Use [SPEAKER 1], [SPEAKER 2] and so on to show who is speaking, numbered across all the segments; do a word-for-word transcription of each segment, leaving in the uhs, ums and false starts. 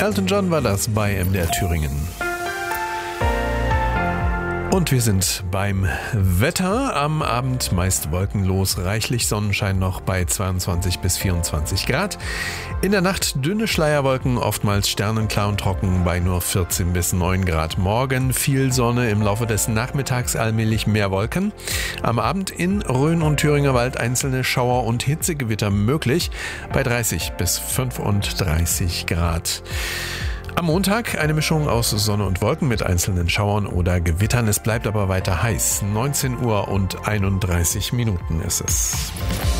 [SPEAKER 1] Elton John war das bei M D R Thüringen. Und wir sind beim Wetter. Am Abend meist wolkenlos, reichlich Sonnenschein noch bei zweiundzwanzig bis vierundzwanzig Grad. In der Nacht dünne Schleierwolken, oftmals sternenklar und trocken bei nur vierzehn bis neun Grad. Morgen viel Sonne, im Laufe des Nachmittags allmählich mehr Wolken. Am Abend in Rhön und Thüringer Wald einzelne Schauer und Hitzegewitter möglich bei dreißig bis fünfunddreißig Grad. Am Montag eine Mischung aus Sonne und Wolken mit einzelnen Schauern oder Gewittern. Es bleibt aber weiter heiß. neunzehn Uhr und einunddreißig Minuten ist es.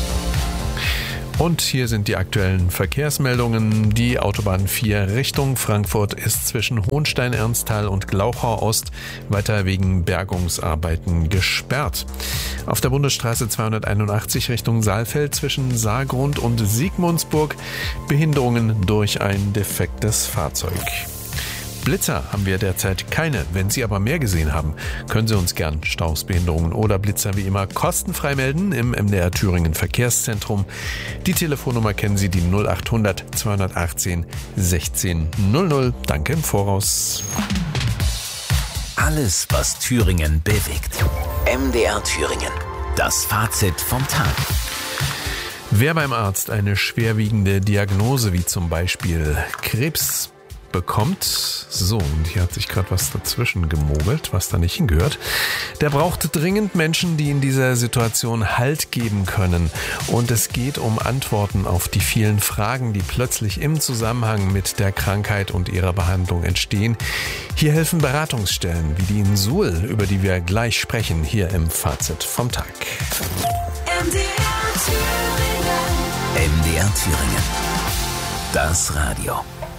[SPEAKER 1] Und hier sind die aktuellen Verkehrsmeldungen. Die Autobahn vier Richtung Frankfurt ist zwischen Hohenstein-Ernsthal und Glauchau Ost weiter wegen Bergungsarbeiten gesperrt. Auf der Bundesstraße zweihunderteinundachtzig Richtung Saalfeld zwischen Saargrund und Sigmundsburg Behinderungen durch ein defektes Fahrzeug. Blitzer haben wir derzeit keine. Wenn Sie aber mehr gesehen haben, können Sie uns gern Staus, Behinderungen oder Blitzer wie immer kostenfrei melden im M D R Thüringen Verkehrszentrum. Die Telefonnummer kennen Sie, die null achthundert zweihundertachtzehn sechzehn null null. Danke im Voraus.
[SPEAKER 2] Alles, was Thüringen bewegt. M D R Thüringen. Das Fazit vom Tag.
[SPEAKER 1] Wer beim Arzt eine schwerwiegende Diagnose wie zum Beispiel Krebs bekommt, so, und hier hat sich gerade was dazwischen gemogelt, was da nicht hingehört, der braucht dringend Menschen, die in dieser Situation Halt geben können. Und es geht um Antworten auf die vielen Fragen, die plötzlich im Zusammenhang mit der Krankheit und ihrer Behandlung entstehen. Hier helfen Beratungsstellen wie die in Suhl, über die wir gleich sprechen, hier im Fazit vom Tag.
[SPEAKER 3] M D R Thüringen.
[SPEAKER 2] M D R Thüringen. Das Radio.